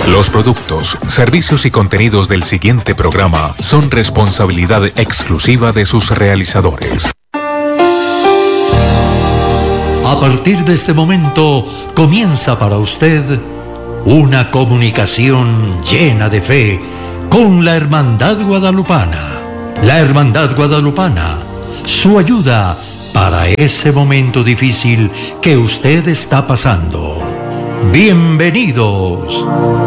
Los productos, servicios y contenidos del siguiente programa son responsabilidad exclusiva de sus realizadores. A partir de este momento comienza para usted una comunicación llena de fe con la Hermandad Guadalupana. La Hermandad Guadalupana, su ayuda para ese momento difícil que usted está pasando. Bienvenidos.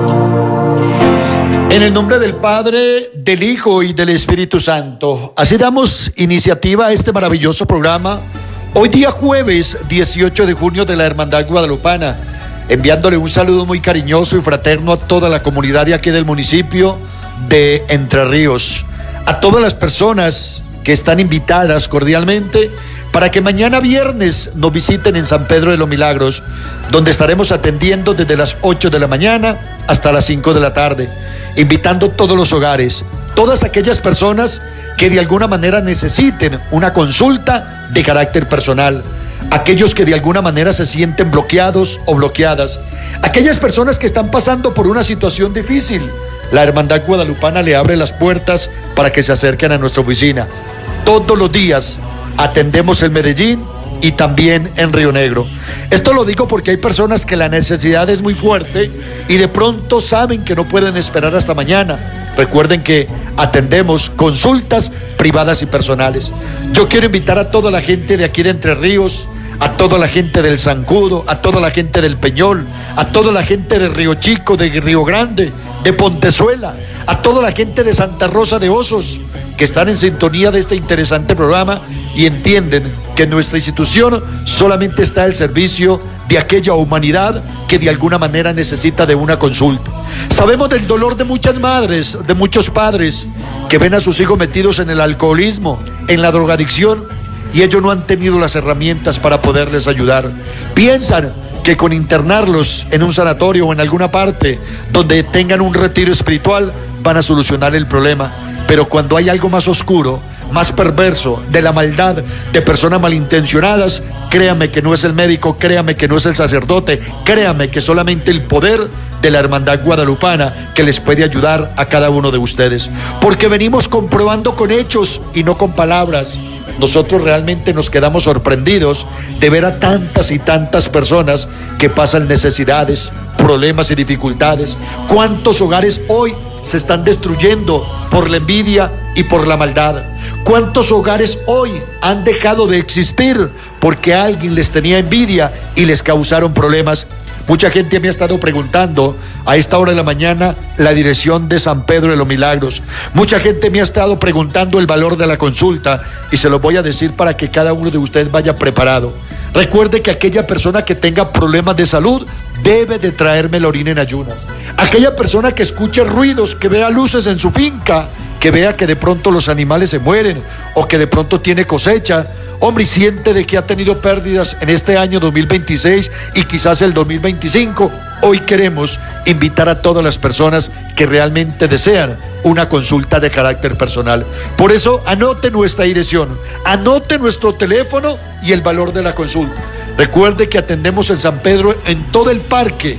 En el nombre del Padre, del Hijo y del Espíritu Santo. Así damos iniciativa a este maravilloso programa. Hoy día jueves 18 de junio de la Hermandad Guadalupana, enviándole un saludo muy cariñoso y fraterno a toda la comunidad de aquí del municipio de Entre Ríos. A todas las personas que están invitadas cordialmente para que mañana viernes nos visiten en San Pedro de los Milagros, donde estaremos atendiendo desde las 8 de la mañana hasta las 5 de la tarde, invitando todos los hogares, todas aquellas personas que de alguna manera necesiten una consulta de carácter personal, aquellos que de alguna manera se sienten bloqueados o bloqueadas, aquellas personas que están pasando por una situación difícil. La Hermandad Guadalupana le abre las puertas para que se acerquen a nuestra oficina. Todos los días atendemos en Medellín y también en Río Negro. Esto lo digo porque hay personas que la necesidad es muy fuerte y de pronto saben que no pueden esperar hasta mañana. Recuerden que atendemos consultas privadas y personales. Yo quiero invitar a toda la gente de aquí de Entre Ríos, a toda la gente del Zancudo, a toda la gente del Peñol, a toda la gente de Río Chico, de Río Grande, de Pontezuela, a toda la gente de Santa Rosa de Osos, que están en sintonía de este interesante programa y entienden que nuestra institución solamente está al servicio de aquella humanidad que de alguna manera necesita de una consulta. Sabemos del dolor de muchas madres, de muchos padres que ven a sus hijos metidos en el alcoholismo, en la drogadicción, y ellos no han tenido las herramientas para poderles ayudar. Piensan que con internarlos en un sanatorio o en alguna parte donde tengan un retiro espiritual van a solucionar el problema. Pero cuando hay algo más oscuro, más perverso, de la maldad, de personas malintencionadas, créame que no es el médico, créame que no es el sacerdote, créame que solamente el poder de la Hermandad Guadalupana que les puede ayudar a cada uno de ustedes. Porque venimos comprobando con hechos y no con palabras. Nosotros realmente nos quedamos sorprendidos de ver a tantas y tantas personas que pasan necesidades, problemas y dificultades. ¿Cuántos hogares hoy se están destruyendo por la envidia y por la maldad? ¿Cuántos hogares hoy han dejado de existir porque alguien les tenía envidia y les causaron problemas? Mucha gente me ha estado preguntando a esta hora de la mañana la dirección de San Pedro de los Milagros. Mucha gente me ha estado preguntando el valor de la consulta y se lo voy a decir para que cada uno de ustedes vaya preparado. Recuerde que aquella persona que tenga problemas de salud debe de traerme la orina en ayunas. Aquella persona que escuche ruidos, que vea luces en su finca, que vea que de pronto los animales se mueren o que de pronto tiene cosecha, hombre, y siente de que ha tenido pérdidas en este año 2026 y quizás el 2025, hoy queremos invitar a todas las personas que realmente desean una consulta de carácter personal. Por eso, anote nuestra dirección, anote nuestro teléfono y el valor de la consulta. Recuerde que atendemos en San Pedro, en todo el parque,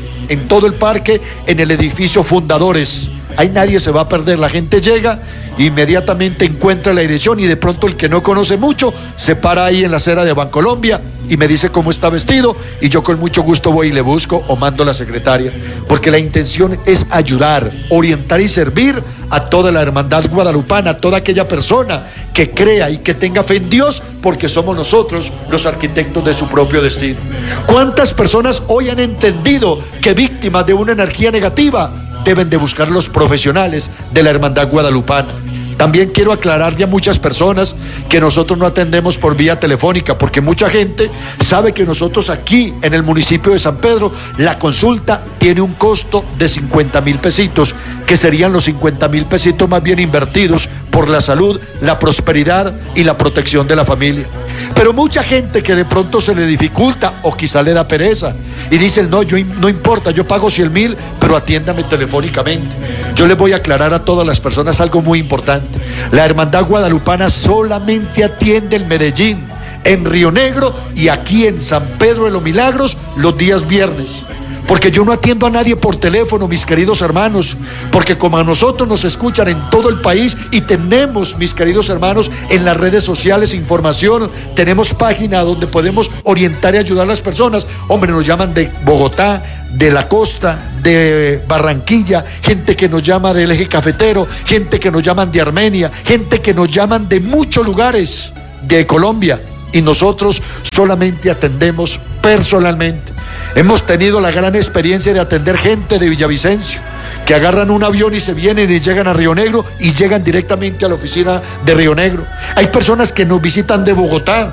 en el edificio Fundadores. Ahí nadie se va a perder, la gente llega, inmediatamente encuentra la dirección y de pronto el que no conoce mucho se para ahí en la acera de Bancolombia y me dice cómo está vestido y yo con mucho gusto voy y le busco o mando a la secretaria, porque la intención es ayudar, orientar y servir a toda la Hermandad Guadalupana, a toda aquella persona que crea y que tenga fe en Dios, porque somos nosotros los arquitectos de su propio destino. ¿Cuántas personas hoy han entendido que víctimas de una energía negativa deben de buscar los profesionales de la Hermandad Guadalupana? También quiero aclararle a muchas personas que nosotros no atendemos por vía telefónica, porque mucha gente sabe que nosotros aquí en el municipio de San Pedro la consulta tiene un costo de 50,000 pesitos, que serían los 50,000 pesitos más bien invertidos por la salud, la prosperidad y la protección de la familia. Pero mucha gente que de pronto se le dificulta o quizá le da pereza y dice, no importa, yo pago 100,000, pero atiéndame telefónicamente. Yo les voy a aclarar a todas las personas algo muy importante. La Hermandad Guadalupana solamente atiende en Medellín, en Río Negro y aquí en San Pedro de los Milagros los días viernes. porque yo no atiendo a nadie por teléfono, mis queridos hermanos, porque como a nosotros nos escuchan en todo el país y tenemos, mis queridos hermanos, en las redes sociales información, tenemos página donde podemos orientar y ayudar a las personas. Hombre, nos llaman de Bogotá, de la costa, de Barranquilla, gente que nos llama del eje cafetero, gente que nos llaman de Armenia, gente que nos llaman de muchos lugares de Colombia, y nosotros solamente atendemos personalmente. Hemos tenido la gran experiencia de atender gente de Villavicencio, que agarran un avión y se vienen y llegan a Río Negro y llegan directamente a la oficina de Río Negro. Hay personas que nos visitan de Bogotá,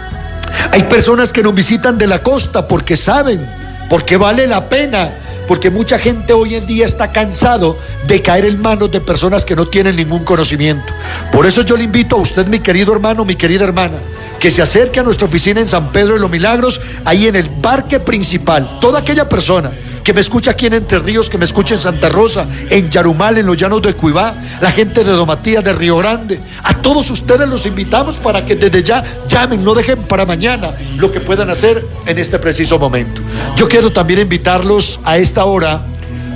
hay personas que nos visitan de la costa porque saben, porque vale la pena, porque mucha gente hoy en día está cansado de caer en manos de personas que no tienen ningún conocimiento. Por eso yo le invito a usted, mi querido hermano, mi querida hermana, que se acerque a nuestra oficina en San Pedro de los Milagros, ahí en el parque principal. Toda aquella persona que me escucha aquí en Entre Ríos, que me escucha en Santa Rosa, en Yarumal, en los llanos de Cuibá, la gente de Domatías, de Río Grande, a todos ustedes los invitamos para que desde ya llamen, no dejen para mañana lo que puedan hacer en este preciso momento. Yo quiero también invitarlos a esta hora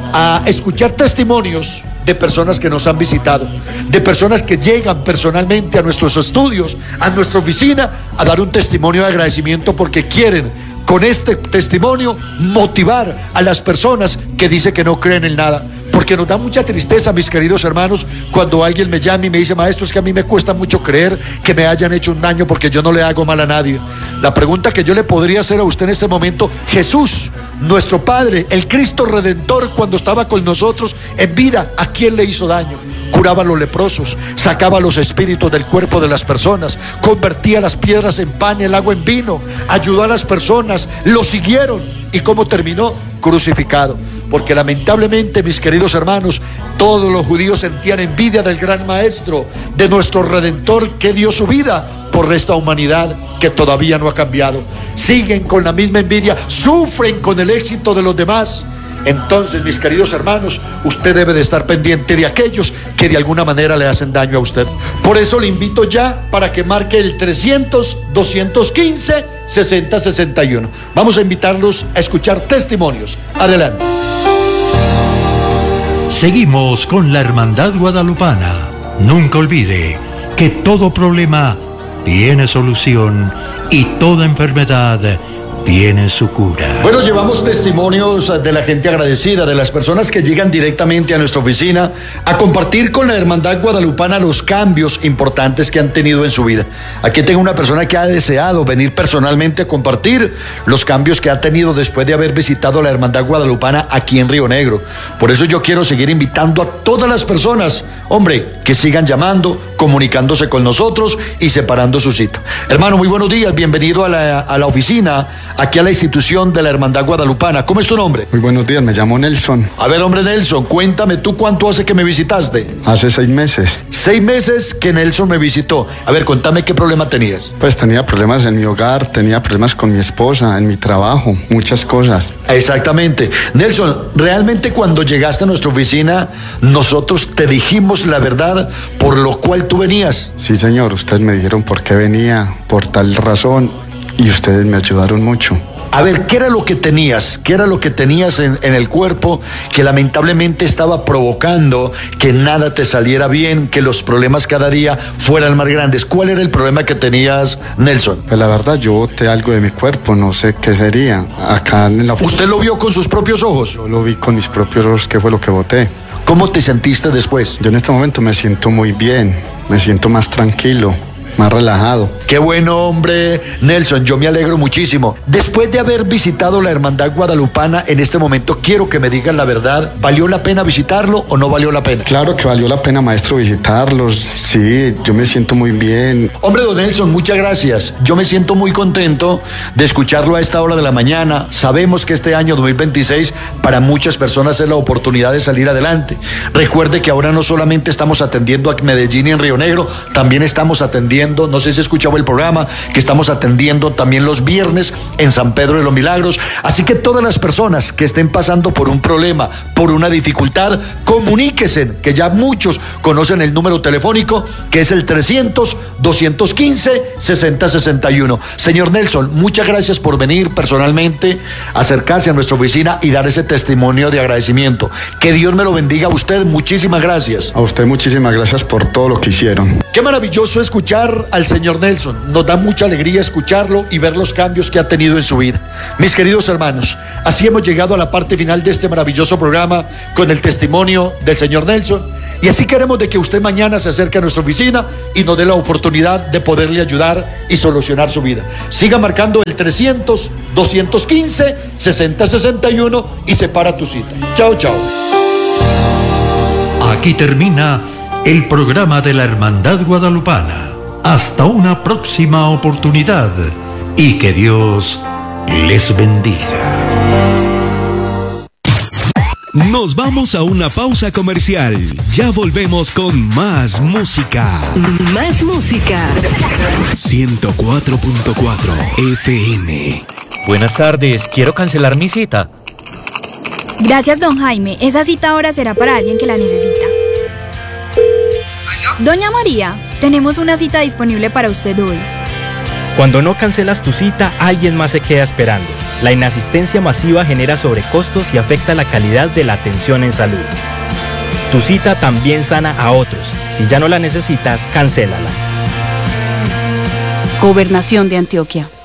a escuchar testimonios de personas que nos han visitado, de personas que llegan personalmente a nuestros estudios, a nuestra oficina, a dar un testimonio de agradecimiento porque quieren con este testimonio motivar a las personas que dicen que no creen en nada. Porque nos da mucha tristeza, mis queridos hermanos, cuando alguien me llama y me dice: maestro, es que a mí me cuesta mucho creer que me hayan hecho un daño porque yo no le hago mal a nadie. La pregunta que yo le podría hacer a usted en este momento: Jesús, nuestro Padre, el Cristo Redentor, cuando estaba con nosotros en vida, ¿a quién le hizo daño? Curaba a los leprosos, sacaba los espíritus del cuerpo de las personas, convertía las piedras en pan, el agua en vino, ayudó a las personas, lo siguieron. ¿Y cómo terminó? Crucificado. Porque lamentablemente, mis queridos hermanos, todos los judíos sentían envidia del gran maestro, de nuestro Redentor, que dio su vida por esta humanidad que todavía no ha cambiado. Siguen con la misma envidia, sufren con el éxito de los demás. Entonces, mis queridos hermanos, usted debe de estar pendiente de aquellos que de alguna manera le hacen daño a usted. Por eso le invito ya para que marque el 300-215-6061. Vamos a invitarlos a escuchar testimonios. Adelante. Seguimos con la Hermandad Guadalupana. Nunca olvide que todo problema tiene solución y toda enfermedad tiene su cura. Bueno, llevamos testimonios de la gente agradecida, de las personas que llegan directamente a nuestra oficina a compartir con la Hermandad Guadalupana los cambios importantes que han tenido en su vida. Aquí tengo una persona que ha deseado venir personalmente a compartir los cambios que ha tenido después de haber visitado la Hermandad Guadalupana aquí en Río Negro. Por eso yo quiero seguir invitando a todas las personas, hombre, que sigan llamando, comunicándose con nosotros y separando su cita. Hermano, muy buenos días, bienvenido a la oficina, aquí a la institución de la Hermandad Guadalupana. ¿Cómo es tu nombre? Muy buenos días, me llamo Nelson. A ver, hombre Nelson, cuéntame tú cuánto hace que me visitaste. Hace 6 meses. 6 meses que Nelson me visitó. A ver, contame qué problema tenías. Pues tenía problemas en mi hogar, tenía problemas con mi esposa, en mi trabajo, muchas cosas. Exactamente. Nelson, realmente cuando llegaste a nuestra oficina, nosotros te dijimos la verdad por lo cual tú venías. Sí, señor, ustedes me dijeron por qué venía, por tal razón, y ustedes me ayudaron mucho. A ver, ¿qué era lo que tenías? ¿Qué era lo que tenías en el cuerpo que lamentablemente estaba provocando que nada te saliera bien, que los problemas cada día fueran más grandes? ¿Cuál era el problema que tenías, Nelson? Pues la verdad, yo boté algo de mi cuerpo, no sé qué sería. Acá en la oficina. ¿Usted lo vio con sus propios ojos? Yo lo vi con mis propios ojos, qué fue lo que boté. ¿Cómo te sentiste después? Yo en este momento me siento muy bien, me siento más tranquilo, más relajado. Qué bueno, hombre, Nelson, yo me alegro muchísimo. Después de haber visitado la Hermandad Guadalupana, en este momento quiero que me digan la verdad. ¿Valió la pena visitarlo o no valió la pena? Claro que valió la pena, maestro, visitarlos. Sí, yo me siento muy bien. Hombre, don Nelson, muchas gracias. Yo me siento muy contento de escucharlo a esta hora de la mañana. Sabemos que este año 2026 para muchas personas es la oportunidad de salir adelante. Recuerde que ahora no solamente estamos atendiendo a Medellín y en Río Negro, también estamos atendiendo atendiendo, no sé si escuchaba el programa, que estamos atendiendo también los viernes en San Pedro de los Milagros. Así que todas las personas que estén pasando por un problema, por una dificultad, comuníquense, que ya muchos conocen el número telefónico, que es el 300-215-6061. Señor Nelson, muchas gracias por venir personalmente, acercarse a nuestra oficina y dar ese testimonio de agradecimiento. Que Dios me lo bendiga a usted, muchísimas gracias. A usted muchísimas gracias por todo lo que hicieron. Qué maravilloso escuchar al señor Nelson. Nos da mucha alegría escucharlo y ver los cambios que ha tenido en su vida. Mis queridos hermanos, así hemos llegado a la parte final de este maravilloso programa con el testimonio del señor Nelson. Y así queremos de que usted mañana se acerque a nuestra oficina y nos dé la oportunidad de poderle ayudar y solucionar su vida. Siga marcando el 300-215-6061 y separa tu cita. Chao, chao. Aquí termina el programa de la Hermandad Guadalupana. Hasta una próxima oportunidad y que Dios les bendiga. Nos vamos a una pausa comercial. Ya volvemos con más música. Más música. 104.4 FM. Buenas tardes, quiero cancelar mi cita. Gracias, don Jaime. Esa cita ahora será para alguien que la necesita. ¿Aló? Doña María, tenemos una cita disponible para usted hoy. Cuando no cancelas tu cita, alguien más se queda esperando. La inasistencia masiva genera sobrecostos y afecta la calidad de la atención en salud. Tu cita también sana a otros. Si ya no la necesitas, cancélala. Gobernación de Antioquia.